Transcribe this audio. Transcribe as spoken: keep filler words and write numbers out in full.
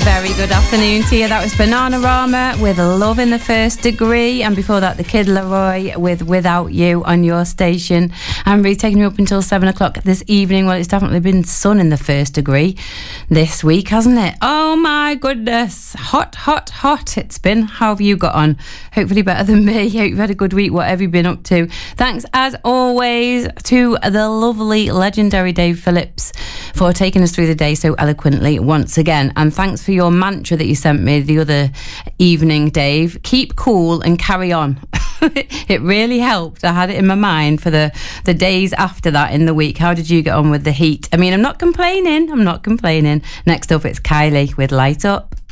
Very good afternoon to you. That was Bananarama with Love in the First Degree, and before that the Kid Laroi with Without You on your station. And really taking you up until seven o'clock this evening. Well, it's definitely been sun in the first degree this week, hasn't it? Oh my goodness, hot, hot, hot it's been. How have you got on? Hopefully better than me. Hope you've had a good week. What have you been up to? Thanks as always to the lovely, legendary Dave Phillips for taking us through the day so eloquently once again. And thanks for your mantra that you sent me the other evening, Dave. Keep cool and carry on. It really helped. I had it in my mind for the, the days after that in the week. How did you get on with the heat? I mean, I'm not complaining. I'm not complaining. Next up, it's Kylie with Light Up.